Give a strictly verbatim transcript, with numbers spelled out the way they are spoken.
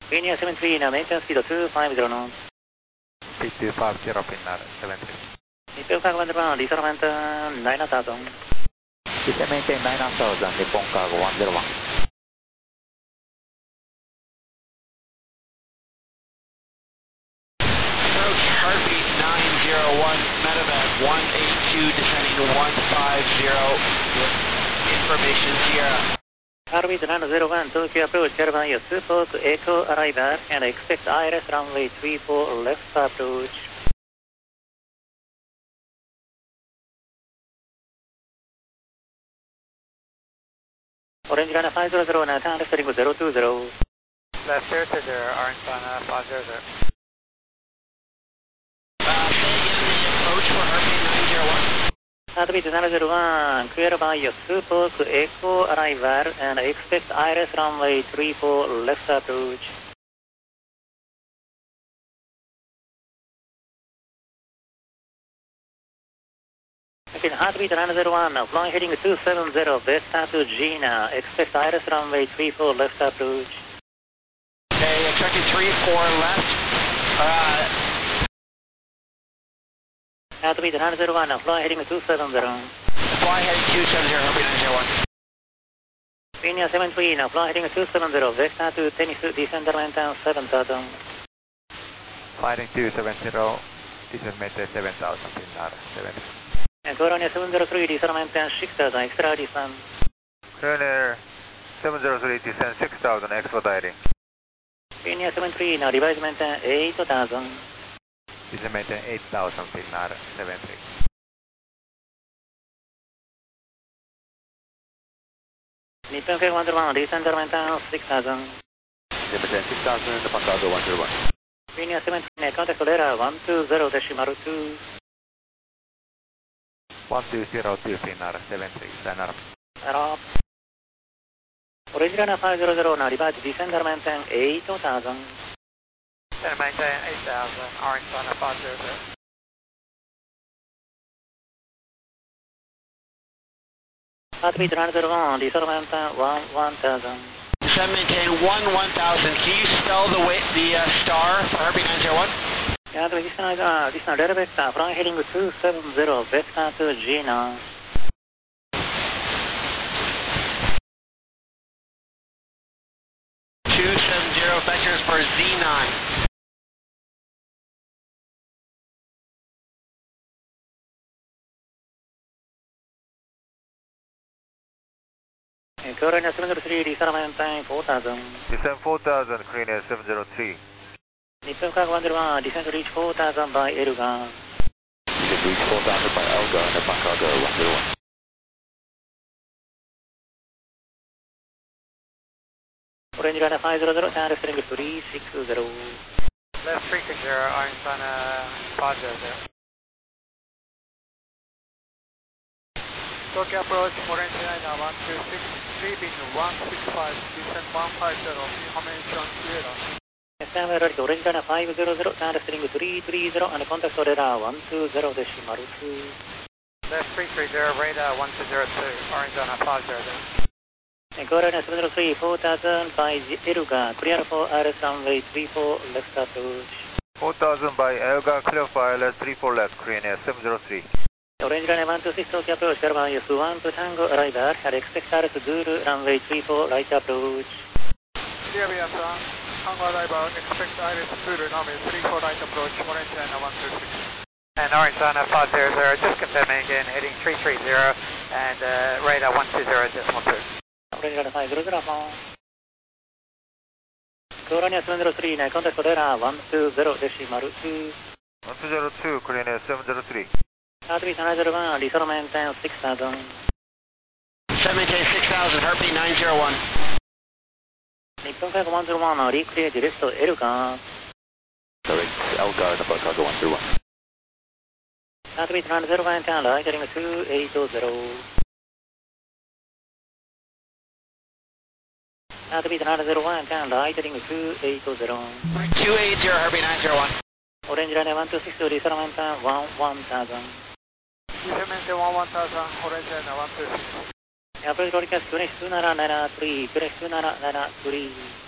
Kenya seven three, now maintain speed of two five zero knots. Speed two five zero, Finnair seven three. Nippon Cargo one zero one, descent nine thousand. Descent maintain nine thousand, Nippon Cargo one zero one. Approach heartbeat nine zero one, medevac one eight two, descending one five zero with information Sierra. Heartbeat nine zero one, Tokyo approach, Caravan, your support Echo arrival, and expect I R S runway three four left approach. Orange Ghana five zero zero, now time setting with zero two zero. Left zero two zero, Orange Ghana five zero zero. Uh, say again the approach for heartbeat nine zero one. Heartbeat nine zero one, clear by your support Echo arrival, and expect I R S runway three four left approach. Okay, heartbeat nine zero one, now flying heading two seven zero, Vesta to Gina, expect I R S runway three four left approach. Okay, expected three four left. Uh, Heartbeat nine zero one, now flying heading two seven zero. fly heading two seven zero, heartbeat nine zero one. Kenya seven three, now flying heading two seven zero, Vesta to Tennis, descend maintain seven thousand. Fighting two seven zero, descent maintain seven thousand, Finnair seven three. And Coronia seven zero three, descend maintain six thousand, extra descent. Coronair seven zero three, descent six thousand, expediting. Kenya seven three, now revise maintain eight thousand. Descent maintain eight thousand, Finnair seven three. Nippon Cargo one zero one, descend maintain six thousand. Descent maintain six thousand, Nippon Cargo one zero one. Kenya seven three, contact Solera one two zero decimal two. one two zero two, Finnair seven three, sign up. Arab. Orange Ghana five zero zero, now revise descend maintain eight thousand. Descent maintain eight thousand, Orange Ghana five zero zero. Heartbeat nine zero one, descend maintain one one thousand. Descend maintain one one thousand. Can you spell the way, the uh, star for heartbeat nine zero one? Yeah, this is uh, this is direct flying heading two seven zero, Vesta to Gina. two seven zero, vectors for Z nine. And Coronia seven zero three, descend maintain four thousand. Descent four thousand, Coronair seven zero three. Nippon Cargo one zero one, descend to reach four thousand by Elga. Descent reach four thousand by Elga, Nippon Cargo one zero one. Orange Ghana five zero zero, time setting three six zero. Left three six zero, Orange Ghana five zero zero. Tokyo approach, Orange Ghana one two six, leaving one six five, descent one five zero, information Sierra. Stand by ready, Orange Ghana five zero zero, time setting three three zero, and contact Solera one two zero decimal two. Left three three zero, radar one two zero two, Orange Ghana five zero zero. And Coronia seven zero three, four thousand by Elga, clear for I R S runway three four left approach. four thousand by Elga, clear for I L S three four left, Coronair seven zero three. Orange Ghana one two six, Tokyo approach, Caravan, yes, one to Tango arrival, had expect I R S Guru, runway three four right approach. Sierra San, Tango arrival, expect I R S Guru, runway three four right approach, Orange Ghana one two six. And Orange Ghana five zero zero, just confirming again, heading three three zero, and uh, radar one two zero decimal two. Orange Ghana five zero zero, Coronia seven zero three, now contact Solera one two zero decimal two. one two zero two, Coronair seven zero three. Heartbeat nine zero one, descend maintain six thousand. Descend maintain six thousand, heartbeat nine zero one. Nippon Cargo one zero one, reclear direct to Elga. Direct Elga, Nippon Cargo one zero one. Heartbeat nine zero one, down, getting two eight zero. Heartbeat nine zero one, down, getting two eight zero. two eight zero, heartbeat nine zero one. Orange Ghana one two six, descend maintain one one thousand. Descent maintain one one thousand, Orange Ghana one two six. Approach broadcast two nine nine three, two nine nine three.